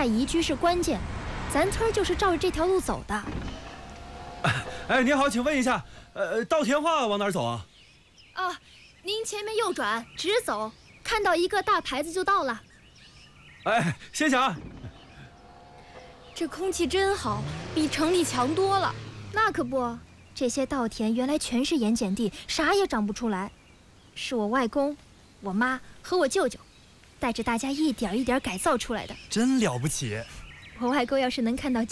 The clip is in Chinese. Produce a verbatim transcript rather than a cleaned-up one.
下宜居是关键，咱村就是照着这条路走的。 哎，您好，请问一下，呃，稻田话往哪儿走啊？ 啊，您前面右转，直走，看到一个大牌子就到了。 哎，谢谢啊。 这空气真好，比城里强多了。那可不，这些稻田原来全是盐碱地，啥也长不出来。是我外公、我妈和我舅舅带着大家一点一点改造出来的。 真了不起！ 我外公要是能看到